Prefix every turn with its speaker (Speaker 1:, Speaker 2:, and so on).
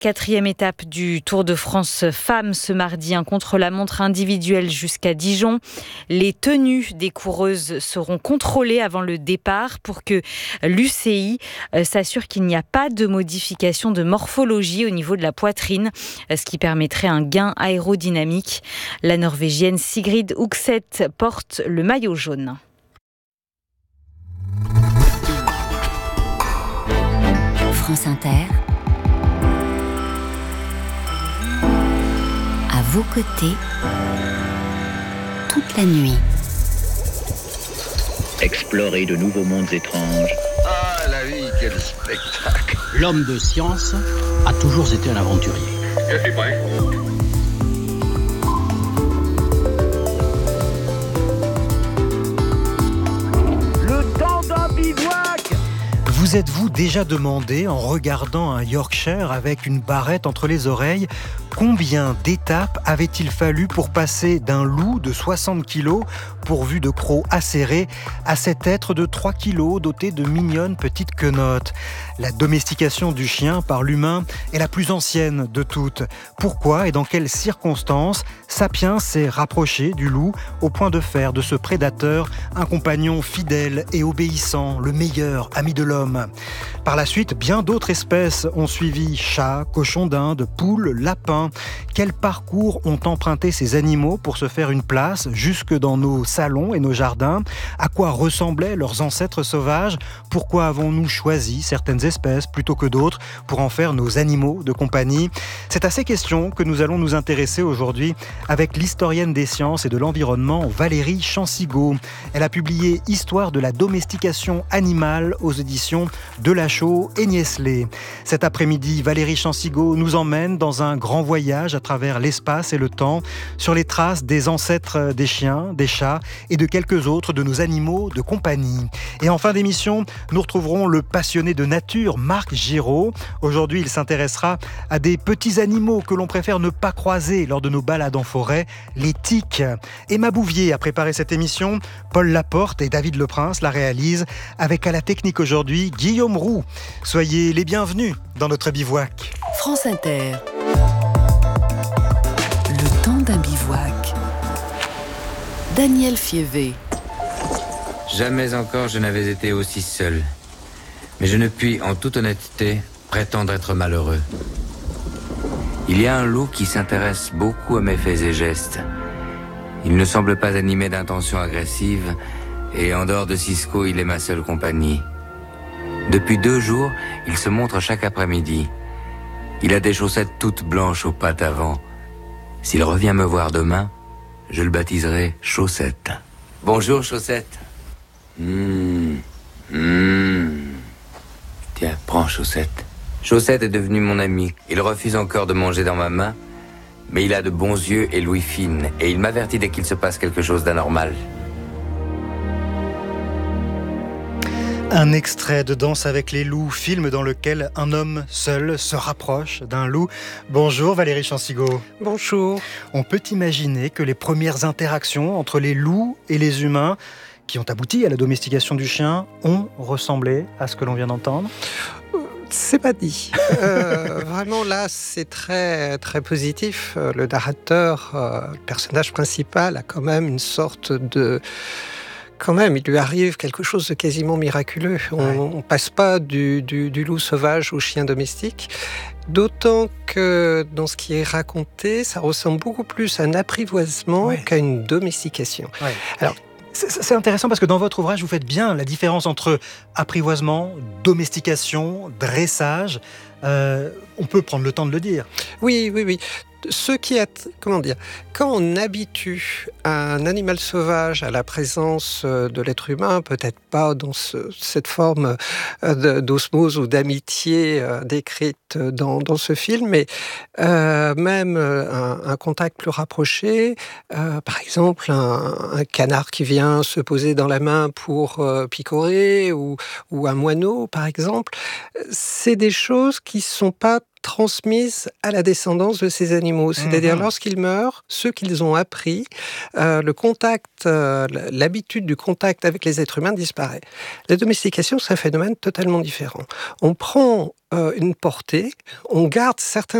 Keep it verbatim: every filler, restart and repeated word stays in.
Speaker 1: Quatrième étape du Tour de France Femmes ce mardi, un contre-la-montre individuel jusqu'à Dijon. Les tenues des coureuses seront contrôlées avant le départ pour que l'U C I s'assure qu'il n'y a pas de modification de morphologie au niveau de la poitrine, ce qui permettrait un gain aérodynamique. La Norvégienne Sigrid Ugset porte le maillot jaune.
Speaker 2: France Inter, à vos côtés, toute la nuit.
Speaker 3: Explorer de nouveaux mondes étranges.
Speaker 4: Ah, la vie, quel spectacle!
Speaker 5: L'homme de science a toujours été un aventurier.
Speaker 4: Je suis prêt.
Speaker 6: Le temps d'un bivouac!
Speaker 7: Vous êtes-vous déjà demandé, en regardant un Yorkshire avec une barrette entre les oreilles, combien d'étapes avait-il fallu pour passer d'un loup de soixante kilos, pourvu de crocs acérés, à cet être de trois kilos doté de mignonnes petites quenottes? La domestication du chien par l'humain est la plus ancienne de toutes. Pourquoi et dans quelles circonstances Sapiens s'est rapproché du loup au point de faire de ce prédateur un compagnon fidèle et obéissant, le meilleur ami de l'homme? Par la suite, bien d'autres espèces ont suivi: chats, cochons d'Inde, poules, lapins. Quels parcours ont emprunté ces animaux pour se faire une place jusque dans nos salons et nos jardins? À quoi ressemblaient leurs ancêtres sauvages? Pourquoi avons-nous choisi certaines espèces plutôt que d'autres pour en faire nos animaux de compagnie? C'est à ces questions que nous allons nous intéresser aujourd'hui avec l'historienne des sciences et de l'environnement Valérie Chansigaud. Elle a publié Histoire de la domestication animale aux éditions Delachaux et Niestlé. Cet après-midi, Valérie Chansigaud nous emmène dans un grand voyage à travers l'espace et le temps, sur les traces des ancêtres des chiens, des chats et de quelques autres de nos animaux de compagnie. Et en fin d'émission, nous retrouverons le passionné de nature, Marc Giraud. Aujourd'hui, il s'intéressera à des petits animaux que l'on préfère ne pas croiser lors de nos balades en forêt, les tiques. Emma Bouvier a préparé cette émission, Paul Laporte et David Leprince la réalisent, avec à la technique aujourd'hui Guillaume Roux. Soyez les bienvenus dans notre bivouac.
Speaker 2: France Inter. Le temps d'un bivouac. Daniel Fievé.
Speaker 8: Jamais encore je n'avais été aussi seul. Mais je ne puis, en toute honnêteté, prétendre être malheureux. Il y a un loup qui s'intéresse beaucoup à mes faits et gestes. Il ne semble pas animé d'intentions agressives, et en dehors de Cisco, il est ma seule compagnie. Depuis deux jours, il se montre chaque après-midi. Il a des chaussettes toutes blanches aux pattes avant. S'il revient me voir demain, je le baptiserai Chaussette. Bonjour, Chaussette. Mmh. Mmh. Tiens, prends, Chaussette. Chaussette est devenu mon ami. Il refuse encore de manger dans ma main, mais il a de bons yeux et l'ouïe fine, et il m'avertit dès qu'il se passe quelque chose d'anormal.
Speaker 7: Un extrait de Danse avec les loups, film dans lequel un homme seul se rapproche d'un loup. Bonjour Valérie Chansigaud.
Speaker 9: Bonjour.
Speaker 7: On peut imaginer que les premières interactions entre les loups et les humains, qui ont abouti à la domestication du chien, ont ressemblé à ce que l'on vient d'entendre?
Speaker 9: C'est pas dit. Euh, vraiment, là, c'est très, très positif. Le narrateur, euh, le personnage principal, a quand même une sorte de... Quand même, il lui arrive quelque chose de quasiment miraculeux. On ne passe pas du, du, du loup sauvage au chien domestique. D'autant que dans ce qui est raconté, ça ressemble beaucoup plus à un apprivoisement ouais. qu'à une domestication.
Speaker 7: Ouais.
Speaker 9: Alors,
Speaker 7: c'est intéressant parce que dans votre ouvrage, vous faites bien la différence entre apprivoisement, domestication, dressage. Euh, on peut prendre le temps de le dire.
Speaker 9: Oui, oui, oui. Ce qui a, comment dire, quand on habitue un animal sauvage à la présence de l'être humain, peut-être pas dans ce, cette forme d'osmose ou d'amitié décrite dans, dans ce film, mais euh, même un, un contact plus rapproché, euh, par exemple un, un canard qui vient se poser dans la main pour euh, picorer, ou, ou un moineau, par exemple, c'est des choses qui sont pas transmises à la descendance de ces animaux. C'est-à-dire, mmh. lorsqu'ils meurent, ceux qu'ils ont appris, euh, le contact, euh, l'habitude du contact avec les êtres humains disparaît. La domestication, c'est un phénomène totalement différent. On prend euh, une portée, on garde certains